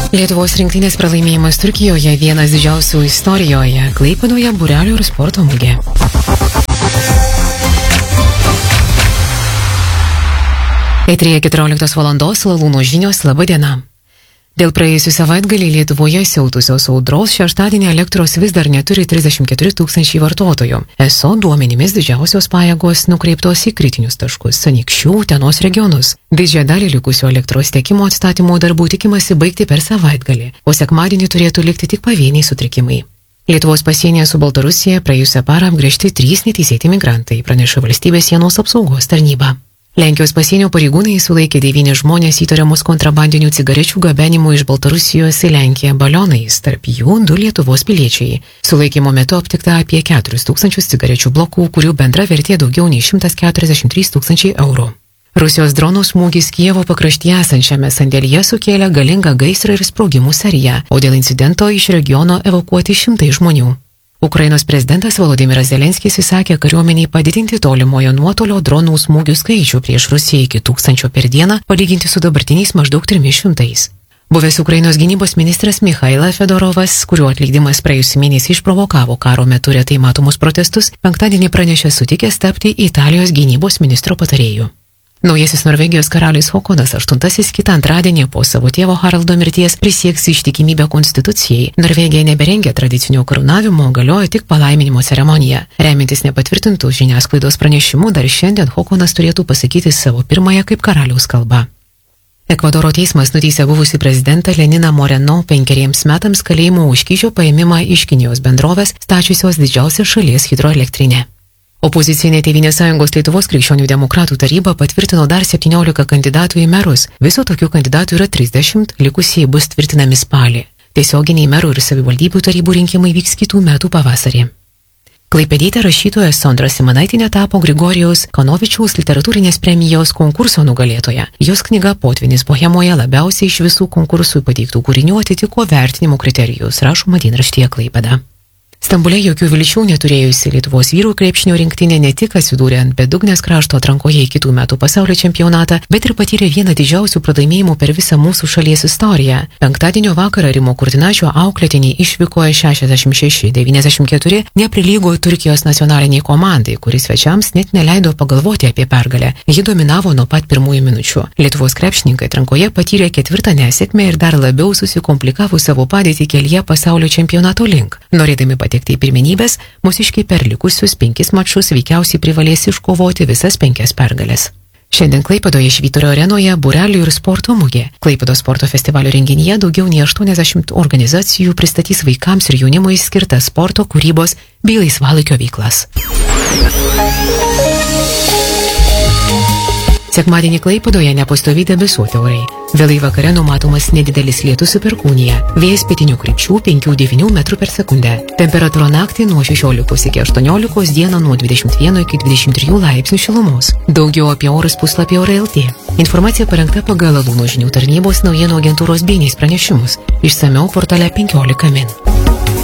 Lietuvos rinktinės pralaimėjimas Turkijoje vienas didžiausių istorijoje. Klaipėdoje būrelių ir sporto mugė. Eteryje 14 valandos Lalūno žinios. Labą dieną. Dėl praėjusių savaitgalį Lietuvoje siautusios audros šeštadienį elektros vis dar neturi 34 000 vartotojų. ESO duomenimis didžiausios pajėgos nukreiptos į kritinius taškus Anykščių, Utenos regionus. Didžiąją dalį likusio elektros tiekimo atstatymo darbų tikimasi baigti per savaitgalį, o sekmadienį turėtų likti tik pavieniai sutrikimai. Lietuvos pasienyje su Baltarusija praėjusią parą apgręžti 3 neteisėti migrantai, praneša Valstybės sienos apsaugos tarnyba. Lenkijos pasienio pareigūnai sulaikė 9 žmonės įtariamus kontrabandinių cigarečių gabenimu iš Baltarusijos į Lenkiją balionais, tarp jų 2 Lietuvos piliečiai. Sulaikymo metu aptikta apie 4 000 cigarečių blokų, kurių bendra vertė daugiau nei 143 000 eurų. Rusijos dronų smūgis Kijevo pakraštyje esančiame sandėlyje sukėlė galingą gaisrą ir sprogimų seriją, o dėl incidento iš regiono evakuoti šimtai žmonių. Ukrainos prezidentas Volodymyras Zelenskis įsakė kariuomeniai padidinti tolimojo nuotolio dronų smūgių skaičių prieš Rusiją iki 1000 per dieną, palyginti su dabartiniais maždaug 300. Buvęs Ukrainos gynybos ministras Michaila Fedorovas, kurio atleidimas praėjusį mėnesį išprovokavo karo metu retai matomus protestus, penktadienį pranešė sutikęs tapti Italijos gynybos ministro patarėju. Naujasis Norvegijos karalius Håkonas VIII kitą antradienį po savo tėvo Haraldo mirties prisieks ištikimybę konstitucijai. Norvegija neberengia tradicinio karūnavimo, galioja tik palaiminimo ceremonija. Remiantis nepatvirtintų žiniasklaidos pranešimų, dar šiandien Håkonas turėtų pasakyti savo pirmąją kaip karaliaus kalbą. Ekvadoro teismas nuteisė buvusį prezidentą Leniną Moreno 5 metams kalėjimo už kyšio paėmimą iš Kinijos bendrovės stačiusios didžiausią šalies hidroelektrinę. Opozicinė Tėvynės sąjungos Lietuvos krikščionių demokratų taryba patvirtino dar 17 kandidatų į merus. Viso tokių kandidatų yra 30, likusieji bus tvirtinami spalį. Tiesioginiai merų ir savivaldybių tarybų rinkimai vyks kitų metų pavasarį. Klaipėdietė rašytoja Sondra Simanaitienė tapo Grigorijaus Kanovičiaus literatūrinės premijos konkurso nugalėtoja. Jos knyga Potvynis Bohemoje labiausiai iš visų konkursų pateiktų kūrinių atitiko vertinimo kriterijus, rašoma dienraštyje Klaipėda. Stambule jokių vilčių neturėjusi Lietuvos vyrų krepšinio rinktinė ne tik atsidūrė ant bedugnės krašto atrankoje į kitų metų pasaulio čempionatą, bet ir patyrė vieną didžiausių pralaimėjimų per visą mūsų šalies istoriją. Penktadienio vakarą Rimo Kurtinaičio auklėtiniai išvykoje 66-94 neprilygo Turkijos nacionaliniai komandai, kuris svečiams net neleido pagalvoti apie pergalę. Ji dominavo nuo pat pirmųjų minučių. Lietuvos krepšininkai atrankoje patyrė 4. nesėkmę ir dar labiau susikomplikavo savo padėtį kelyje pasaulio čempionato link. Norėdami patekti į pirmenybės, mūsiškiai per likusius 5 mačus veikiausiai privalės iškovoti visas 5 pergalės. Šiandien Klaipėdoje Švyturio arenoje būrelių ir sporto mugė. Klaipėdos sporto festivalio renginyje daugiau nei 80 organizacijų pristatys vaikams ir jaunimui skirtas sporto, kūrybos bei laisvalaikio veiklas. Sekmadienį Klaipėdoje nepastoviai debesuoti orai. Vėlai vakare numatomas nedidelis lietus su perkūnija. Vėjas pietinių krypčių 5–9 metrų per sekundę. Temperatūra naktį nuo 16 iki 18, dieną nuo 21 iki 23 laipsnių šilumos. Daugiau apie orus puslapyje Orai.lt. Informacija parengta pagal Lalūno žinių tarnybos naujienų agentūros BNS pranešimus. Išsamiau portale 15 min.